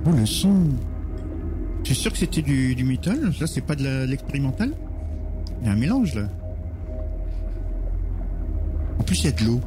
Oh, le son. Tu es sûr que c'était du métal? Là, c'est pas de l'expérimental? Il y a un mélange, là. En plus, il y a de l'eau.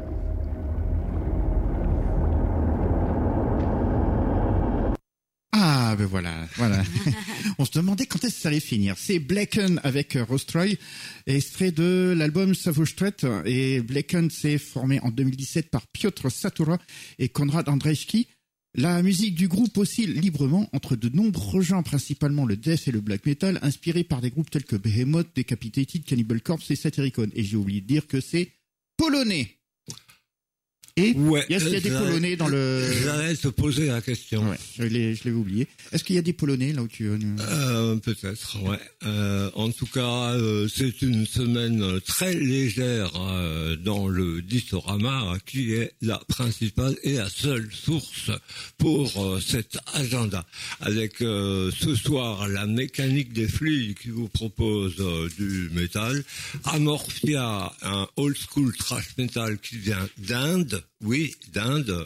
Ah, ben voilà. On se demandait quand est-ce que ça allait finir. C'est Blacken avec Rostroy, extrait de l'album Savage Threat. Et Blacken s'est formé en 2017 par Piotr Satura et Konrad Andrzejewski. La musique du groupe oscille librement entre de nombreux genres, principalement le death et le black metal, inspirés par des groupes tels que Behemoth, Decapitated, Cannibal Corpse et Satyricon. Et j'ai oublié de dire que c'est polonais. Et ouais, est-ce qu'il y a des Polonais dans le... J'allais te poser la question. Ouais, je l'avais oublié. Est-ce qu'il y a des Polonais là où tu... Peut-être, ouais. En tout cas, c'est une semaine très légère dans le Distorama, qui est la principale et la seule source pour cet agenda. Avec ce soir la mécanique des fluides qui vous propose du métal, Amorphia, un old school thrash metal qui vient d'Inde. Oui, d'Inde,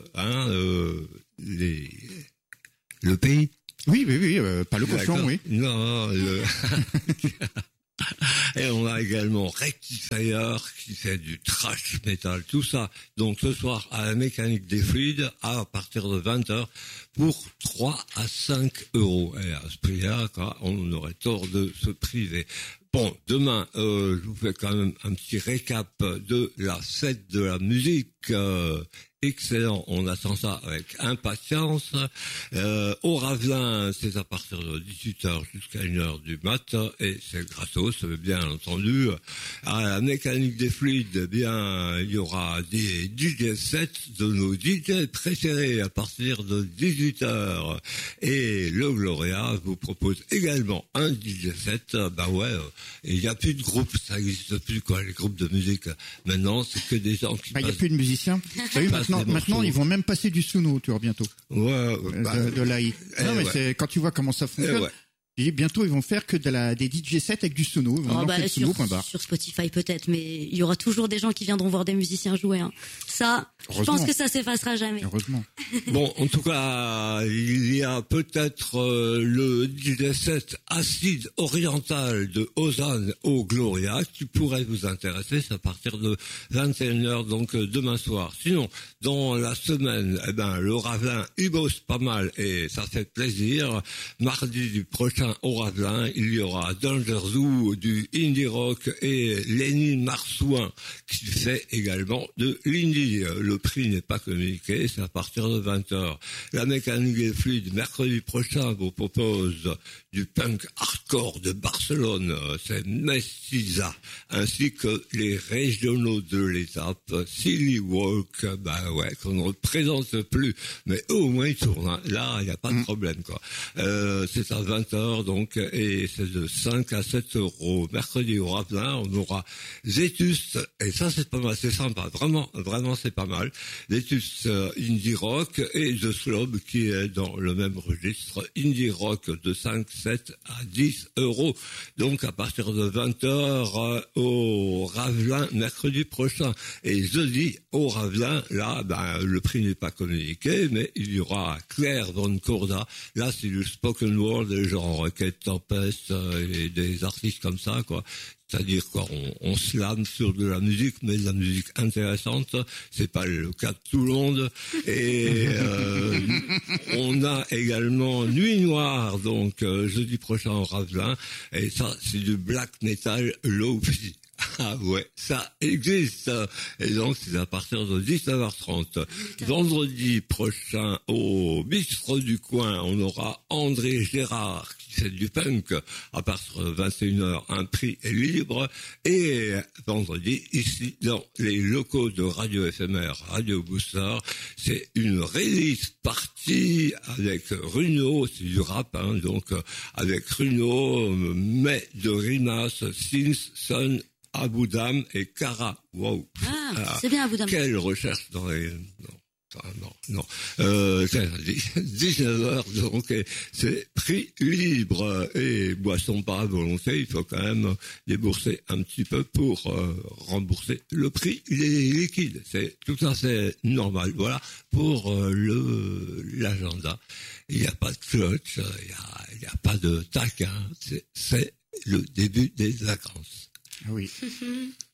le pays. Oui, pas le cochon, oui. Non, Et on a également Rectifier qui fait du thrash metal, tout ça. Donc ce soir à la mécanique des fluides à partir de 20h pour 3 à 5 euros. Et à ce prix-là, on aurait tort de se priver. Bon, demain, je vous fais quand même un petit récap de la fête de la musique. Excellent, on attend ça avec impatience. Au Ravelin, c'est à partir de 18h jusqu'à 1h du matin et c'est gratos, bien entendu. À la mécanique des fluides, eh bien, il y aura des DJ sets de nos DJ préférés à partir de 18h. Et le Gloria vous propose également un DJ set. Bah ouais, il n'y a plus de groupes, ça n'existe plus quoi, les groupes de musique. Maintenant, c'est que des gens qui il n'y a plus de musiciens. T'as vu, maintenant, ils vont même passer du Suno, tu vois, bientôt. Ouais, de l'AI. Non, mais c'est, quand tu vois comment ça fonctionne. Et bientôt, ils vont faire que des DJ sets avec du Suno. Sur Spotify peut-être, mais il y aura toujours des gens qui viendront voir des musiciens jouer. Hein. Ça, je pense que ça s'effacera jamais. Heureusement. Bon, en tout cas, il y a peut-être le DJ set Acide Oriental de Ozan au Gloria qui pourrait vous intéresser. C'est à partir de 21h, donc demain soir. Sinon, dans la semaine, le Ravelin, il bosse pas mal et ça fait plaisir. Mardi du prochain au Ravelin, il y aura Danger Zoo du indie rock et Lénine Marsouin qui fait également de l'indie. Le prix n'est pas communiqué, c'est à partir de 20h. La mécanique des fluides, mercredi prochain, vous propose du punk hardcore de Barcelone, c'est Mestiza, ainsi que les régionaux de l'étape, Silly Walk, qu'on ne représente plus, mais au moins ils tournent, hein. Là, il n'y a pas de problème, quoi. C'est à 20h, donc, et c'est de 5 à 7 euros. Mercredi au Ravelin, on aura Zetus, et ça c'est pas mal, c'est sympa, vraiment c'est pas mal. Zetus indie rock et The Slob qui est dans le même registre, indie rock de 5, 7 à 10 euros. Donc à partir de 20h au Ravelin mercredi prochain. Et jeudi au Ravelin, là, le prix n'est pas communiqué, mais il y aura Claire Von Corda. Là, c'est du spoken word, genre Rocket Tempest et des artistes comme ça, quoi. C'est-à-dire quoi, on slame sur de la musique, mais de la musique intéressante. C'est pas le cas de tout le monde. Et on a également Nuit Noire, donc jeudi prochain au Ravelin. Et ça, c'est du black metal low-fi. Ah ouais, ça existe. Et donc, c'est à partir de 19h30. Vendredi prochain, au bistrot du coin, on aura André Gérard qui fait du punk. À partir de 21h, un prix est libre. Et vendredi, ici, dans les locaux de Radio FMR, Radio Booster, c'est une release party avec Runo, c'est du rap, hein, donc avec Runo, mais de Rimas, Sins, Son, Aboudam et Kara. Wow. C'est bien Aboudam. Quelle recherche dans les... Non. Non. 19h, donc, c'est prix libre et boisson par volonté. Il faut quand même débourser un petit peu pour rembourser le prix liquide. C'est tout à fait normal. Voilà pour l'agenda. Il n'y a pas de clutch, il n'y a pas de taquin. C'est le début des vacances. Ah oui.